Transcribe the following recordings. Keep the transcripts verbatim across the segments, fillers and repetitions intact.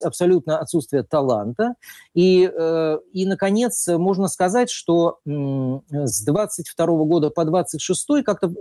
абсолютно отсутствие таланта. И, и, наконец, можно сказать, что с двадцать второго года по двадцать шестой как-то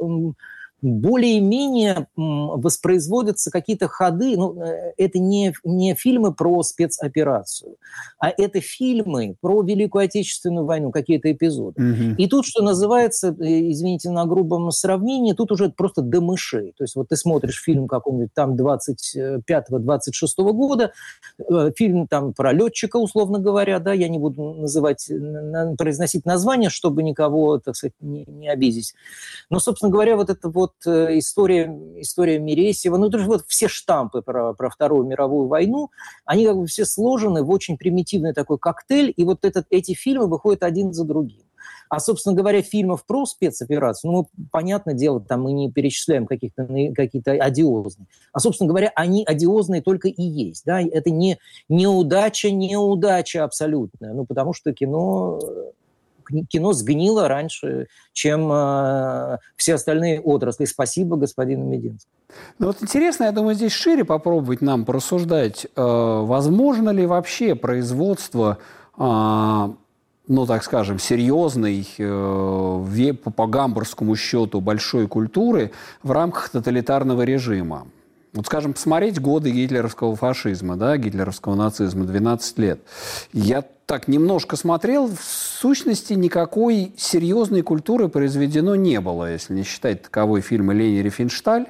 более-менее воспроизводятся какие-то ходы. Ну, это не, не фильмы про спецоперацию, а это фильмы про Великую Отечественную войну, какие-то эпизоды. Mm-hmm. И тут, что называется, извините на грубом сравнении, тут уже просто до мышей. То есть вот ты смотришь фильм какого-нибудь там двадцать пятого - двадцать шестого года, фильм там про летчика, условно говоря, да, я не буду называть, произносить название, чтобы никого, так сказать, не, не обидеть. Но, собственно говоря, вот это вот история, история Мересьева, ну, это же вот все штампы про, про Вторую мировую войну, они как бы все сложены в очень примитивный такой коктейль, и вот этот, эти фильмы выходят один за другим. А, собственно говоря, фильмов про спецоперацию, ну, понятное дело, там мы не перечисляем каких-то, какие-то одиозные. А, собственно говоря, они одиозные только и есть. Да? Это не неудача, неудача абсолютная. Ну, потому что кино... Кино сгнило раньше, чем э, все остальные отрасли. Спасибо господину Мединскому. Ну вот интересно, я думаю, здесь шире попробовать нам порассуждать, э, возможно ли вообще производство, э, ну, так скажем, серьезной, э, по гамбургскому счету, большой культуры в рамках тоталитарного режима. Вот, скажем, посмотреть годы гитлеровского фашизма, да, гитлеровского нацизма, двенадцать лет. Я так немножко смотрел, в сущности никакой серьезной культуры произведено не было, если не считать таковой фильма «Лени Рифеншталь».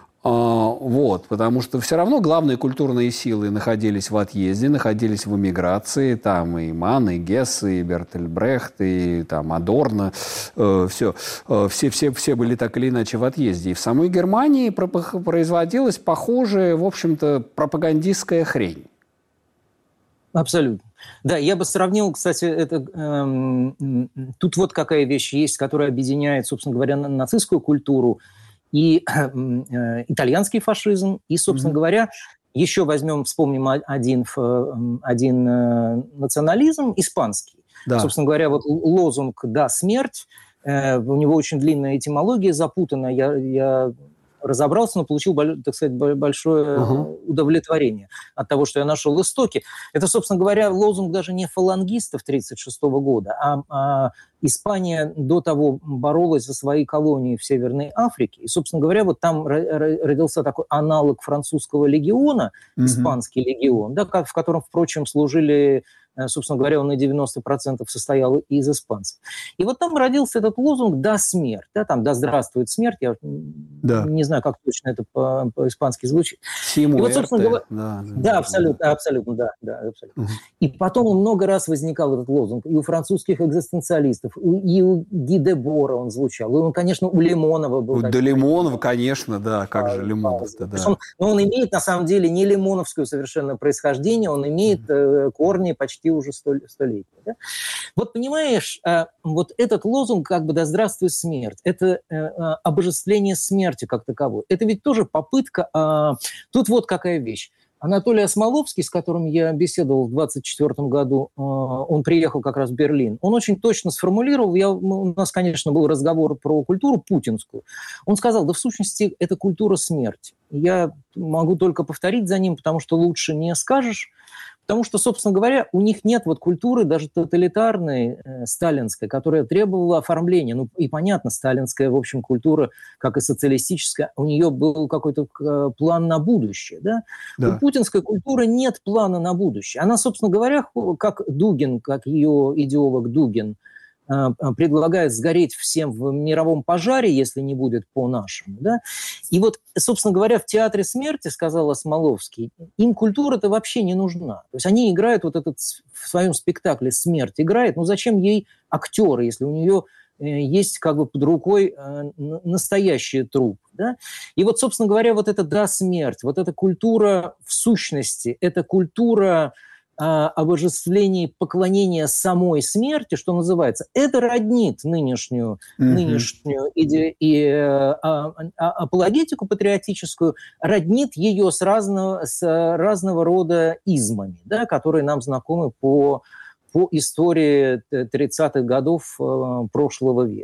А, вот, потому что все равно главные культурные силы находились в отъезде, находились в эмиграции, там и Манн, и Гесс, и Бертольд Брехт, и там Адорно, э, все, э, все, все, все были так или иначе в отъезде. И в самой Германии производилась похожая, в общем-то, пропагандистская хрень. Абсолютно. Да, я бы сравнил, кстати, это, эм, тут вот какая вещь есть, которая объединяет, собственно говоря, нацистскую культуру и э, итальянский фашизм, и, собственно mm-hmm. говоря, еще возьмем, вспомним один, один э, национализм, испанский. Да. Собственно говоря, вот лозунг «Да, смерть», э, у него очень длинная этимология, запутанная, я... я разобрался, но получил, так сказать, большое uh-huh. удовлетворение от того, что я нашел истоки. Это, собственно говоря, лозунг даже не фалангистов тысяча девятьсот тридцать шестого года, а, а Испания до того боролась за свои колонии в Северной Африке. И, собственно говоря, вот там родился такой аналог французского легиона, uh-huh. испанский легион, да, в котором, впрочем, служили... Собственно говоря, он на девяносто процентов состоял из испанцев. И вот там родился этот лозунг «Да, смерть». Да, там «Да здравствует смерть». Я да. не знаю, как точно это по- по-испански звучит. И вот, собственно говоря, да, да, абсолютно, да. абсолютно, да. да абсолютно. Угу. И потом много раз возникал этот лозунг. И у французских экзистенциалистов, и у Ги Дебора он звучал. И он, конечно, у Лимонова был. Да, Лимонова, конечно, да. Как а, же Лимонов-то, да. Он, но он имеет, на самом деле, не лимоновское совершенно происхождение. Он имеет э, корни почти уже столетия. Да? Вот понимаешь, вот этот лозунг как бы «Да здравствует смерть», это обожествление смерти как таковой. Это ведь тоже попытка... Тут вот какая вещь. Анатолий Осмоловский, с которым я беседовал в двадцать четвёртом году, он приехал как раз в Берлин, он очень точно сформулировал, я, у нас, конечно, был разговор про культуру путинскую, он сказал, да в сущности это культура смерти. Я могу только повторить за ним, потому что лучше не скажешь, потому что, собственно говоря, у них нет вот культуры даже тоталитарной, э, сталинской, которая требовала оформления. Ну и понятно, сталинская, в общем, культура, как и социалистическая, у нее был какой-то э, план на будущее. Да? Да. У путинской культуры нет плана на будущее. Она, собственно говоря, как Дугин, как ее идеолог Дугин, предлагает сгореть всем в мировом пожаре, если не будет по-нашему. Да? И вот, собственно говоря, в театре смерти, сказал Осмоловский, им культура-то вообще не нужна. То есть они играют вот этот в своем спектакле «Смерть» играет, ну зачем ей актеры, если у нее есть как бы под рукой настоящий труп. Да? И вот, собственно говоря, вот это «Да, смерть», вот эта культура в сущности, это культура обожествлении, поклонения самой смерти, что называется, это роднит нынешнюю, mm-hmm. нынешнюю иде, и, а, а, апологетику патриотическую, роднит ее с разного, с разного рода измами, да, которые нам знакомы по, по истории тридцатых годов прошлого века.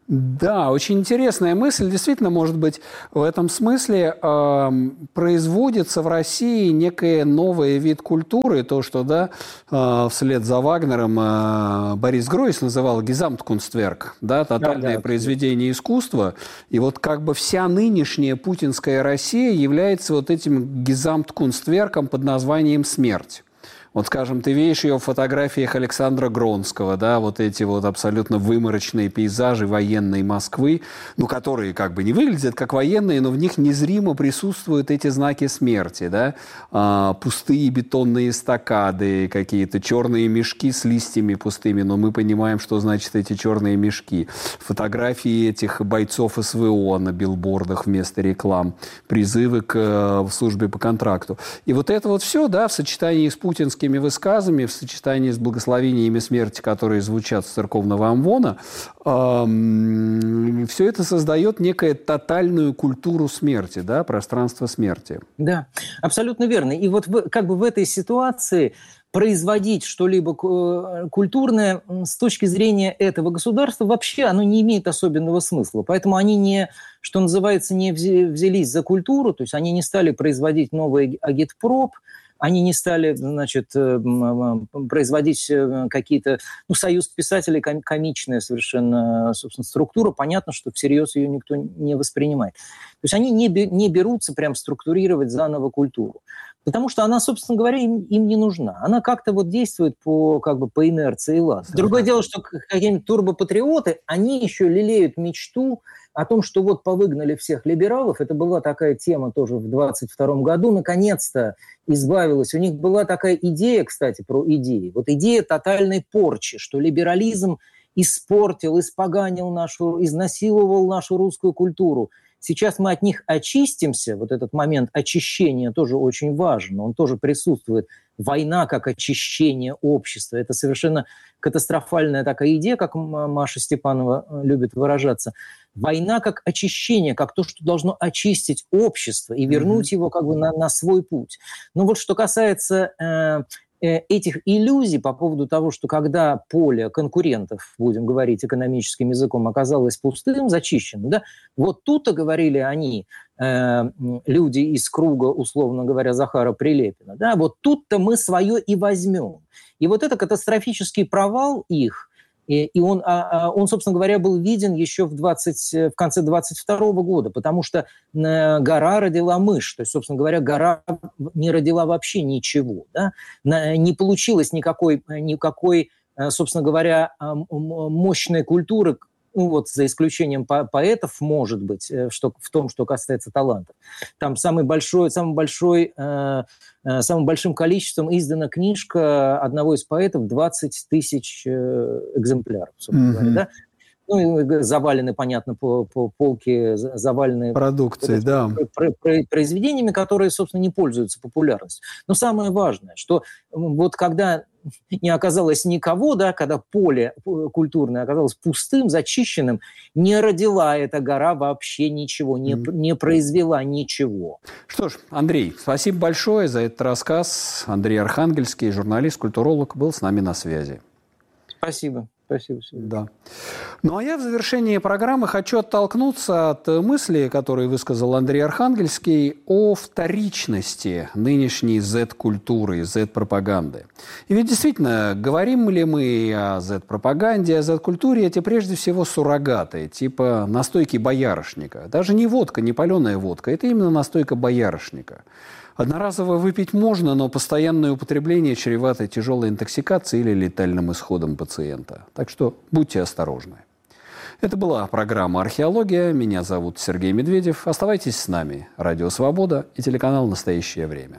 Да, очень интересная мысль. Действительно, может быть, в этом смысле э, производится в России некий новый вид культуры, то, что да, э, вслед за Вагнером э, Борис Гройс называл «Гезамткунстверк», да, тотальное да, да, произведение искусства. И вот как бы вся нынешняя путинская Россия является вот этим «Гезамткунстверком» под названием «Смерть». Вот, скажем, ты видишь ее в фотографиях Александра Гронского, да, вот эти вот абсолютно выморочные пейзажи военной Москвы, ну, которые как бы не выглядят как военные, но в них незримо присутствуют эти знаки смерти, да, а, пустые бетонные эстакады, какие-то черные мешки с листьями пустыми, но мы понимаем, что значит эти черные мешки. Фотографии этих бойцов СВО на билбордах вместо реклам, призывы к в службе по контракту. И вот это вот все, да, в сочетании с путинским высказами, в сочетании с благословениями смерти, которые звучат с церковного амвона, э, все это создает некую тотальную культуру смерти, да, пространство смерти. Да, абсолютно верно. И вот в, как бы в этой ситуации производить что-либо культурное с точки зрения этого государства вообще оно не имеет особенного смысла. Поэтому они не, что называется, не взялись за культуру, то есть они не стали производить новый агитпроп, они не стали, значит, производить какие-то... Ну, союз писателей комичная совершенно, собственно, структура. Понятно, что всерьез ее никто не воспринимает. То есть они не, не берутся прям структурировать заново культуру. Потому что она, собственно говоря, им, им не нужна. Она как-то вот действует по, как бы, по инерции ЛАЗ. Другое дело, что какие-нибудь турбопатриоты, они еще лелеют мечту о том, что вот повыгнали всех либералов. Это была такая тема тоже в двадцать втором году. Наконец-то избавилась. У них была такая идея, кстати, про идеи. Вот идея тотальной порчи, что либерализм испортил, испоганил нашу, изнасиловал нашу русскую культуру. Сейчас мы от них очистимся, вот этот момент очищения тоже очень важен, он тоже присутствует. Война как очищение общества, это совершенно катастрофальная такая идея, как Маша Степанова любит выражаться. Война как очищение, как то, что должно очистить общество и вернуть mm-hmm. его как бы на, на свой путь. Но вот что касается... Э, этих иллюзий по поводу того, что когда поле конкурентов, будем говорить экономическим языком, оказалось пустым, зачищенным, да, вот тут-то говорили они, э, люди из круга, условно говоря, Захара Прилепина, да, вот тут-то мы свое и возьмем. И вот это катастрофический провал их, и, и он, а, он, собственно говоря, был виден еще в, двадцать, в конце двадцать второго года, потому что э, гора родила мышь. То есть, собственно говоря, гора не родила вообще ничего. Да? Не получилось никакой, никакой, собственно говоря, мощной культуры, ну вот за исключением по- поэтов, может быть, что, в том, что касается талантов. Там самый большой, самый большой, э, э, самым большим количеством издана книжка одного из поэтов двадцать тысяч э, экземпляров, собственно mm-hmm. говоря, да? Ну, завалены, понятно, по, по полке, завалены продукцией, да. Про, про, произведениями, которые, собственно, не пользуются популярностью. Но самое важное, что вот когда не оказалось никого, да, когда поле культурное оказалось пустым, зачищенным, не родила эта гора вообще ничего, не, mm. не произвела ничего. Что ж, Андрей, спасибо большое за этот рассказ. Андрей Архангельский, журналист, культуролог, был с нами на связи. Спасибо. Спасибо. Да. Ну, а я в завершении программы хочу оттолкнуться от мысли, которую высказал Андрей Архангельский, о вторичности нынешней зет-культуры, зет-пропаганды. И ведь действительно, говорим ли мы о зет-пропаганде, о зет-культуре, эти прежде всего суррогаты, типа настойки боярышника. Даже не водка, не паленая водка, это именно настойка боярышника. Одноразово выпить можно, но постоянное употребление чревато тяжелой интоксикацией или летальным исходом пациента. Так что будьте осторожны. Это была программа «Археология». Меня зовут Сергей Медведев. Оставайтесь с нами. Радио «Свобода» и телеканал «Настоящее время».